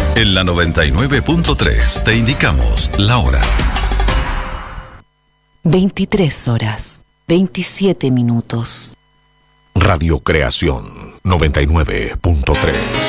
En la 99.3 te indicamos la hora. 23 horas, 27 minutos. Radio Creación 99.3.